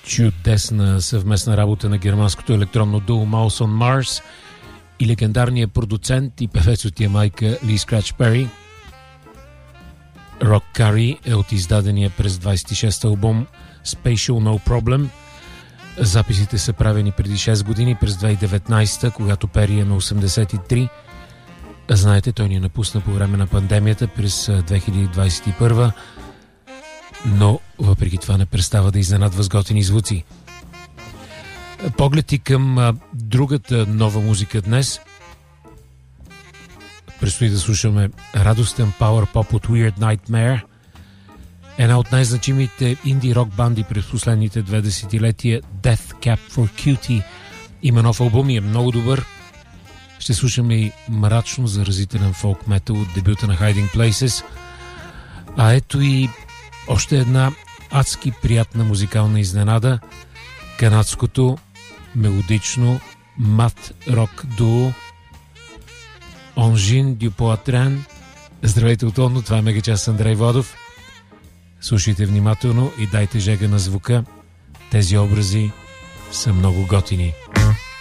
Чудесна съвместна работа на германското електронно дуо Mouse on Mars и легендарния продуцент и певец от Ямайка Ли Скрач Пери. Rock Curry е от издадения през 26-та албум Spatial No Problem. Записите са правени преди 6 години, през 2019-та, когато Пери е на 83. Знаете, той ни напусна по време на пандемията през 2021, но въпреки това не престава да изненадва с готини звуци. Поглед и към другата нова музика днес. Предстои да слушаме радостен пауър поп от Weird Nightmare, една от най-значимите инди-рок банди през последните 2 десетилетия, Death Cab for Cutie. Има нов албум и е много добър. Ще слушаме и мрачно заразителен фолк метал от дебюта на Hiding Places. А ето и още една адски приятна музикална изненада. Канадското мелодично мат рок дуо Engine du Poitrain. Здравейте от Лондон, това е Мегачас с Андрей Водов. Слушайте внимателно и дайте жега на звука. Тези образи са много готини.